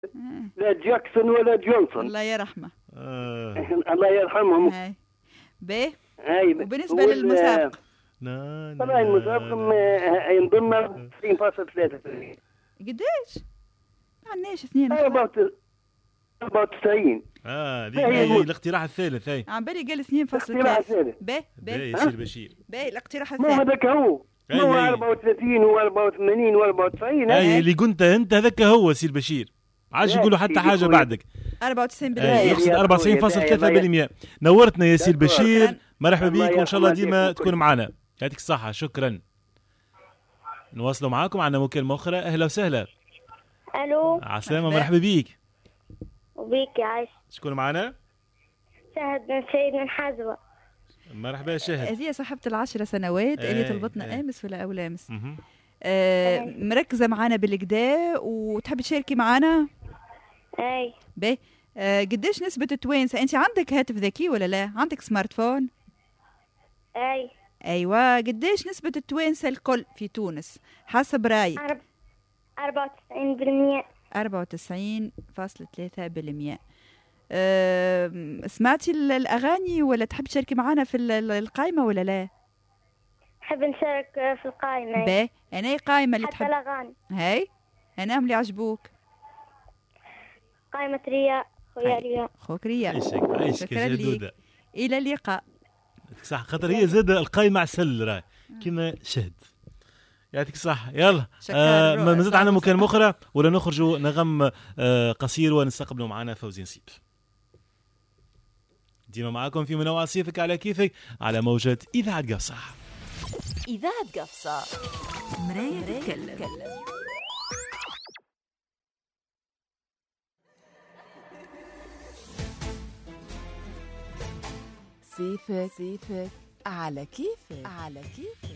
لا جاكسون ولا جونسون. الله يرحمه. الله يرحمهم. هاي باهي. هاي وبالنسبة للمسابقة طبعا المسابقة ينضم 20.3%. قديش؟ ما عندناش اثنين. 94. هي الاقتراح الثالث. هاي عم بالي قال 2.3. باهي يصير بشير. باهي الاقتراح الثالث. مو هذاك هو. مو 34 و84 و94. اي اللي كنت انت هذاك هو سير بشير. عاش يقولوا حتى حاجة بعدك. 94%. يقصد 94.3%. نورتنا يا سير بشير. مرحبا بيك وان شاء الله ديما تكون معنا. يعطيك الصحة. شكرا. نواصلوا معاكم. عندنا مكالمة أخرى. أهلا وسهلا. ألو. عسلامة. مرحبا بيك. وبيك يا عايش. شكون معنا؟ شهد بن سيد من حزوة. مرحبا يا شهد. هذه صاحبة ال10 سنوات اللي طلبتنا أمس ولا أول أمس. مركزة معنا بالكدا وتحب تشاركي معنا؟ أي. باهي. قديش نسبة التوانسة؟ أنت عندك هاتف ذكي ولا لا؟ عندك سمارت فون؟ أي. أيوة. قديش نسبة التوانسة الكل في تونس حسب رأيك؟ 94%. 94.3%. سمعتي الأغاني ولا تحب تشاركي معنا في القائمة ولا لا؟ نحب نشارك في القائمة. باهي. أنا قائمة اللي حتى تحب. الأغاني. هاي أنا اللي عجبوك. قائمة رياء. خويا رياء. خوك رياء. عايشك يا جدودة. إلى اللقاء. صح. خاطر هي زاد القائمة عسل راي كما شهد. يعطيك صح. يلا ما زاد عنا مكالمة أخرى ولا نخرجوا نغم قصير ونستقبلوا معنا فوزي نسيب. ديما معاكم في منوع صيفك على كيفك على موجة إذاعة قفصة. إذاعة قفصة. مراية تتكلم. صيفك على كيفك.